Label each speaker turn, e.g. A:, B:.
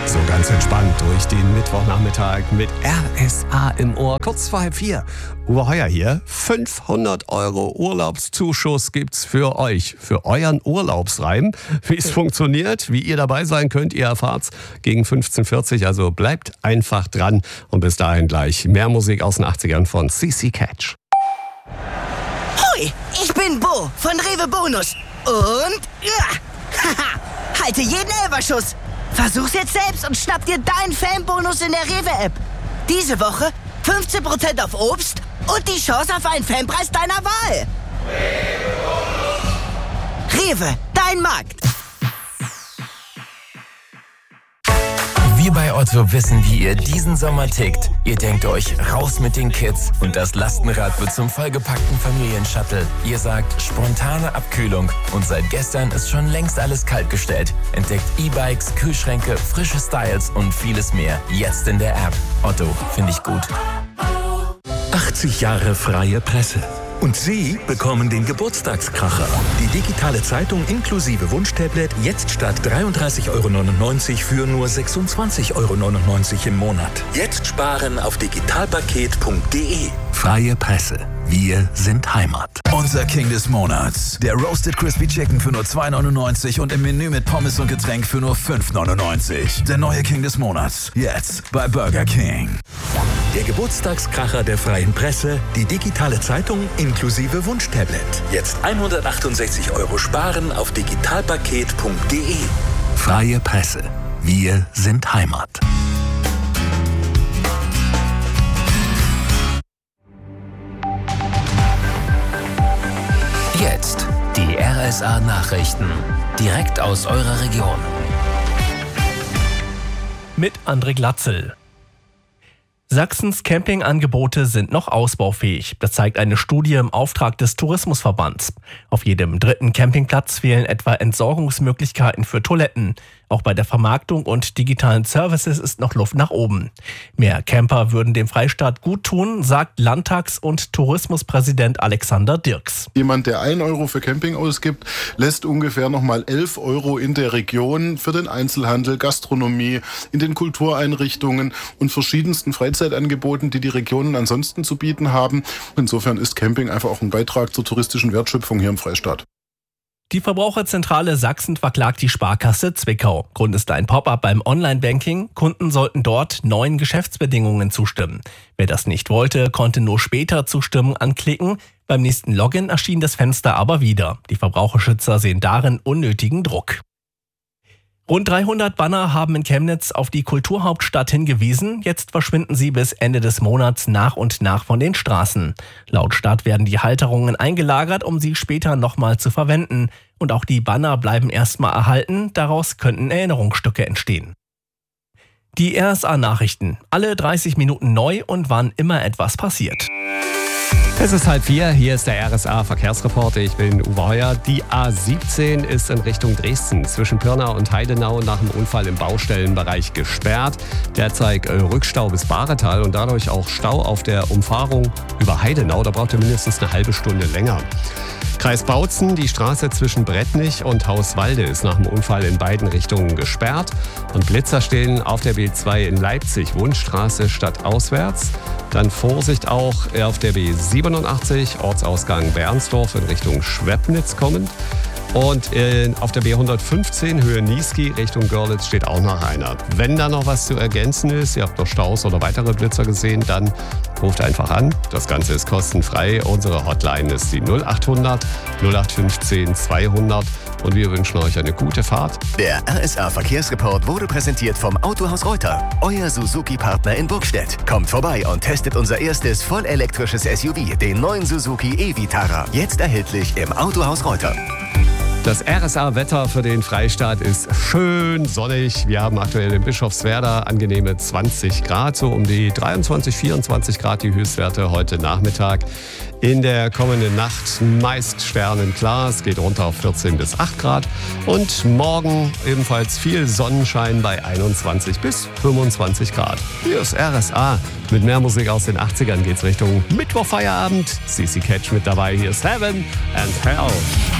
A: So ganz entspannt durch den Mittwochnachmittag mit RSA im Ohr. Kurz vor 3:30. Uwe Heuer hier. 500 € Urlaubszuschuss gibt's für euch, für euren Urlaubsreim. Wie es funktioniert, wie ihr dabei sein könnt, ihr erfahrt's gegen 15:40. Also bleibt einfach dran. Und bis dahin gleich mehr Musik aus den 80ern von CC Catch.
B: Hui, ich bin Bo von Rewe Bonus. Und halte jeden Elferschuss. Versuch's jetzt selbst und schnapp dir deinen Fanbonus in der Rewe-App. Diese Woche 15% auf Obst und die Chance auf einen Fanpreis deiner Wahl. Rewe, dein Markt.
C: Wir bei Otto wissen, wie ihr diesen Sommer tickt. Ihr denkt euch, raus mit den Kids und das Lastenrad wird zum vollgepackten Familienshuttle. Ihr sagt, spontane Abkühlung und seit gestern ist schon längst alles kaltgestellt. Entdeckt E-Bikes, Kühlschränke, frische Styles und vieles mehr. Jetzt in der App. Otto, finde ich gut.
D: 80 Jahre freie Presse. Und Sie bekommen den Geburtstagskracher. Die digitale Zeitung inklusive Wunschtablet jetzt statt 33,99 € für nur 26,99 € im Monat. Jetzt sparen auf digitalpaket.de. Freie Presse. Wir sind Heimat.
E: Unser King des Monats. Der Roasted Crispy Chicken für nur 2,99 € und im Menü mit Pommes und Getränk für nur 5,99 €. Der neue King des Monats. Jetzt bei Burger King.
D: Der Geburtstagskracher der freien Presse. Die digitale Zeitung inklusive Wunschtablet. Jetzt 168 € sparen auf digitalpaket.de. Freie Presse. Wir sind Heimat.
C: Jetzt die RSA-Nachrichten. Direkt aus eurer Region.
F: Mit André Glatzel. Sachsens Campingangebote sind noch ausbaufähig. Das zeigt eine Studie im Auftrag des Tourismusverbands. Auf jedem dritten Campingplatz fehlen etwa Entsorgungsmöglichkeiten für Toiletten. Auch bei der Vermarktung und digitalen Services ist noch Luft nach oben. Mehr Camper würden dem Freistaat gut tun, sagt Landtags- und Tourismuspräsident Alexander Dirks.
G: Jemand, der 1 € für Camping ausgibt, lässt ungefähr nochmal 11 € in der Region für den Einzelhandel, Gastronomie, in den Kultureinrichtungen und verschiedensten Freizeitangeboten, die die Regionen ansonsten zu bieten haben. Insofern ist Camping einfach auch ein Beitrag zur touristischen Wertschöpfung hier im Freistaat.
F: Die Verbraucherzentrale Sachsen verklagt die Sparkasse Zwickau. Grund ist ein Pop-up beim Online-Banking. Kunden sollten dort neuen Geschäftsbedingungen zustimmen. Wer das nicht wollte, konnte nur später Zustimmen anklicken. Beim nächsten Login erschien das Fenster aber wieder. Die Verbraucherschützer sehen darin unnötigen Druck. Rund 300 Banner haben in Chemnitz auf die Kulturhauptstadt hingewiesen. Jetzt verschwinden sie bis Ende des Monats nach und nach von den Straßen. Laut Stadt werden die Halterungen eingelagert, um sie später nochmal zu verwenden. Und auch die Banner bleiben erstmal erhalten. Daraus könnten Erinnerungsstücke entstehen. Die RSA-Nachrichten. Alle 30 Minuten neu und wann immer etwas passiert.
A: Es ist 3:30, hier ist der RSA-Verkehrsreporter, ich bin Uwe Heuer. Die A17 ist in Richtung Dresden zwischen Pirna und Heidenau nach dem Unfall im Baustellenbereich gesperrt. Derzeit Rückstau bis Bahretal und dadurch auch Stau auf der Umfahrung über Heidenau. Da braucht ihr mindestens eine halbe Stunde länger. Kreis Bautzen, die Straße zwischen Brettnich und Hauswalde ist nach dem Unfall in beiden Richtungen gesperrt. Und Blitzer stehen auf der B2 in Leipzig, Wunschstraße stadtauswärts. Dann Vorsicht auch auf der B87, Ortsausgang Bernsdorf in Richtung Schwebnitz kommend. Und auf der B115 Höhe Niesky Richtung Görlitz steht auch noch einer. Wenn da noch was zu ergänzen ist, ihr habt noch Staus oder weitere Blitzer gesehen, dann ruft einfach an. Das Ganze ist kostenfrei. Unsere Hotline ist die 0800 0815 200 und wir wünschen euch eine gute Fahrt.
H: Der RSA Verkehrsreport wurde präsentiert vom Autohaus Reuter, euer Suzuki-Partner in Burgstedt. Kommt vorbei und testet unser erstes vollelektrisches SUV, den neuen Suzuki e-Vitara. Jetzt erhältlich im Autohaus Reuter.
A: Das RSA-Wetter für den Freistaat ist schön sonnig. Wir haben aktuell in Bischofswerda angenehme 20 Grad, so um die 23, 24 Grad die Höchstwerte heute Nachmittag. In der kommenden Nacht meist sternenklar, es geht runter auf 14 bis 8 Grad. Und morgen ebenfalls viel Sonnenschein bei 21 bis 25 Grad. Hier ist RSA. Mit mehr Musik aus den 80ern geht's Richtung Mittwochfeierabend. CC Catch mit dabei, hier ist Heaven and Hell.